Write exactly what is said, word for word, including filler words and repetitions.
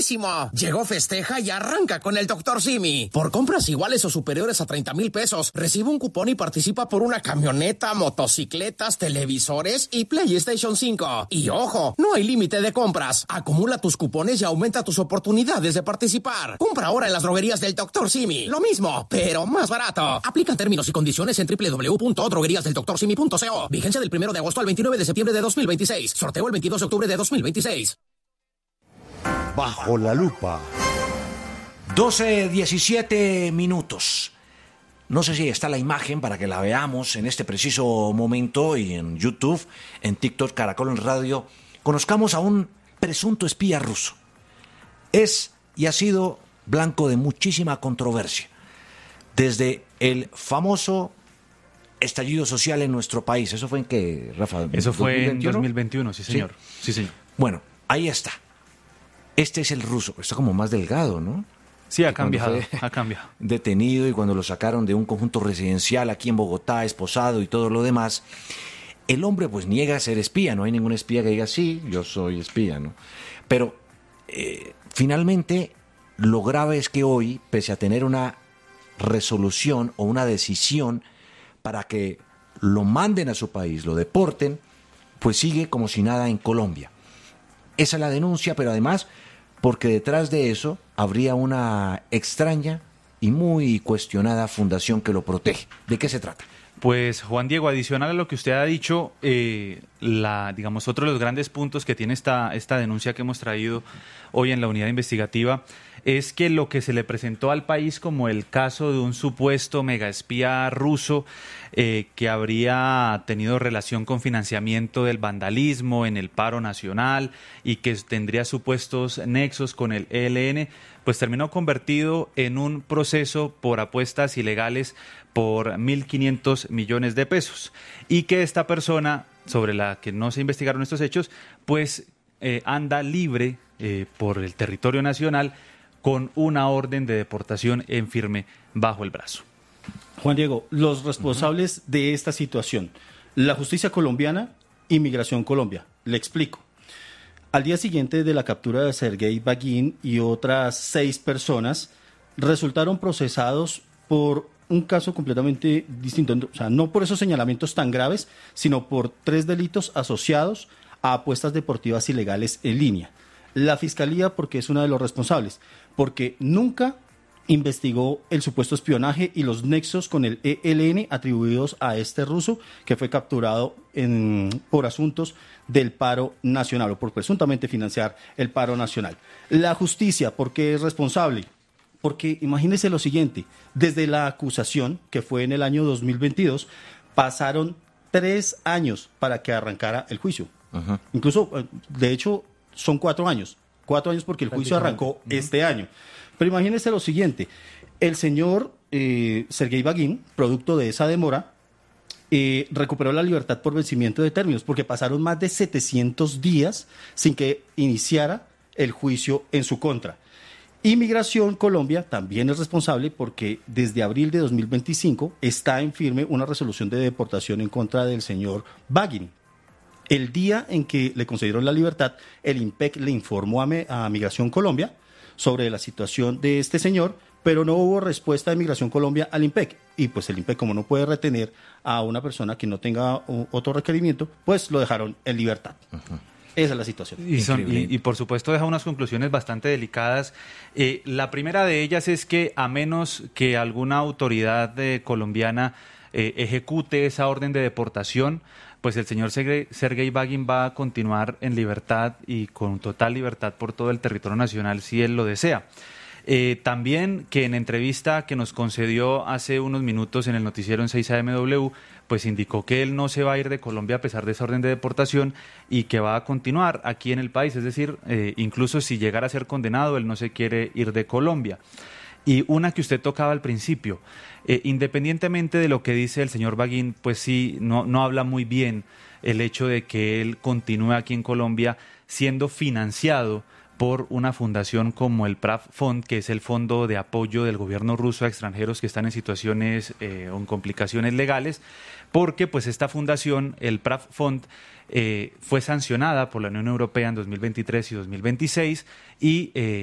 buenísimo. Llegó, festeja y arranca con el doctor Simi. Por compras iguales o superiores a treinta mil pesos, recibe un cupón y participa por una camioneta, motocicletas, televisores y PlayStation cinco. Y ojo, no hay límite de compras. Acumula tus cupones y aumenta tus oportunidades de participar. Compra ahora en las droguerías del doctor Simi. Lo mismo, pero más barato. Aplican términos y condiciones en doble u doble u doble u punto droguerías del doctor simi punto co. Vigencia del primero de agosto al veintinueve de septiembre de dos mil veintiséis. Sorteo el veintidós de octubre de dos mil veintiséis. Bajo la lupa. doce, diecisiete minutos. No sé si está la imagen para que la veamos en este preciso momento y en YouTube, en TikTok, Caracol en Radio. Conozcamos a un presunto espía ruso. Es y ha sido blanco de muchísima controversia. Desde el famoso estallido social en nuestro país. ¿Eso fue en qué, Rafa? Eso fue en dos mil veintiuno, sí señor. ¿Sí? Sí, señor. Bueno, ahí está. Este es el ruso. Está como más delgado, ¿no? Sí, ha cambiado, ha cambiado. Detenido y cuando lo sacaron de un conjunto residencial aquí en Bogotá, esposado y todo lo demás, el hombre pues niega ser espía. No hay ningún espía que diga, sí, yo soy espía, ¿no? Pero eh, finalmente lo grave es que hoy, pese a tener una resolución o una decisión para que lo manden a su país, lo deporten, pues sigue como si nada en Colombia. Esa es la denuncia, pero además porque detrás de eso habría una extraña y muy cuestionada fundación que lo protege. ¿De qué se trata? Pues Juan Diego, adicional a lo que usted ha dicho, eh, la, digamos, otro de los grandes puntos que tiene esta, esta denuncia que hemos traído hoy en la unidad investigativa es que lo que se le presentó al país como el caso de un supuesto megaespía ruso eh, que habría tenido relación con financiamiento del vandalismo en el paro nacional y que tendría supuestos nexos con el E L N, pues terminó convertido en un proceso por apuestas ilegales por mil quinientos millones de pesos y que esta persona, sobre la que no se investigaron estos hechos, pues eh, anda libre eh, por el territorio nacional con una orden de deportación en firme bajo el brazo. Juan Diego, los responsables uh-huh. de esta situación, la justicia colombiana y Migración Colombia. Le explico. Al día siguiente de la captura de Sergei Bagin y otras seis personas, resultaron procesados por un caso completamente distinto, o sea, no por esos señalamientos tan graves, sino por tres delitos asociados a apuestas deportivas ilegales en línea. La Fiscalía, porque es uno de los responsables, porque nunca investigó el supuesto espionaje y los nexos con el E L N atribuidos a este ruso que fue capturado en, por asuntos del paro nacional o por presuntamente financiar el paro nacional. La justicia, ¿por qué es responsable? Porque imagínese lo siguiente, desde la acusación, que fue en el año dos mil veintidós, pasaron tres años para que arrancara el juicio. Uh-huh. Incluso, de hecho, son cuatro años. Cuatro años porque el juicio arrancó uh-huh. este año. Pero imagínese lo siguiente, el señor eh, Sergei Bagin, producto de esa demora, eh, recuperó la libertad por vencimiento de términos, porque pasaron más de setecientos días sin que iniciara el juicio en su contra. Inmigración Colombia también es responsable porque desde abril de dos mil veinticinco está en firme una resolución de deportación en contra del señor Bagin. El día en que le concedieron la libertad, el INPEC le informó a, me, a Migración Colombia sobre la situación de este señor, pero no hubo respuesta de Migración Colombia al INPEC. Y pues el INPEC, como no puede retener a una persona que no tenga uh, otro requerimiento, pues lo dejaron en libertad. Uh-huh. Esa es la situación. Y, son, y, y por supuesto deja unas conclusiones bastante delicadas. Eh, la primera de ellas es que a menos que alguna autoridad eh, colombiana eh, ejecute esa orden de deportación, pues el señor Sergei Bagin va a continuar en libertad y con total libertad por todo el territorio nacional si él lo desea. Eh, también que en entrevista que nos concedió hace unos minutos en el noticiero en seis A M W, pues indicó que él no se va a ir de Colombia a pesar de esa orden de deportación y que va a continuar aquí en el país, es decir, eh, incluso si llegara a ser condenado, él no se quiere ir de Colombia. Y una que usted tocaba al principio, eh, independientemente de lo que dice el señor Bagin, pues sí, no, no habla muy bien el hecho de que él continúe aquí en Colombia siendo financiado por una fundación como el PRAF Fund, que es el fondo de apoyo del gobierno ruso a extranjeros que están en situaciones eh, o en complicaciones legales, porque pues esta fundación, el PRAF Fund, eh, fue sancionada por la Unión Europea en dos mil veintitrés y dos mil veintiséis y eh,